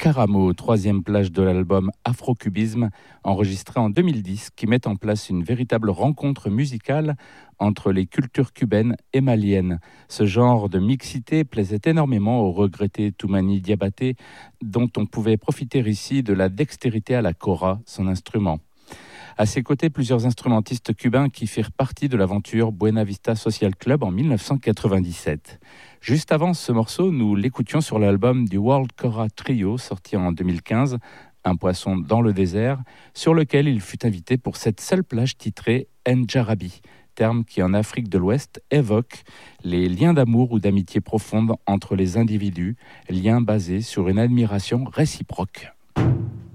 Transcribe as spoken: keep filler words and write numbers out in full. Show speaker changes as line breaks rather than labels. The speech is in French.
Karamo, troisième plage de l'album Afrocubisme, enregistré en deux mille dix, qui met en place une véritable rencontre musicale entre les cultures cubaines et maliennes. Ce genre de mixité plaisait énormément au regretté Toumani Diabaté, dont on pouvait profiter ici de la dextérité à la kora, son instrument. À ses côtés, plusieurs instrumentistes cubains qui firent partie de l'aventure Buena Vista Social Club en dix-neuf cent quatre-vingt-dix-sept. Juste avant ce morceau, nous l'écoutions sur l'album du World Kora Trio, sorti en deux mille quinze, Un poisson dans le désert, sur lequel il fut invité pour cette seule plage titrée Njarabi, terme qui en Afrique de l'Ouest évoque les liens d'amour ou d'amitié profonde entre les individus, liens basés sur une admiration réciproque.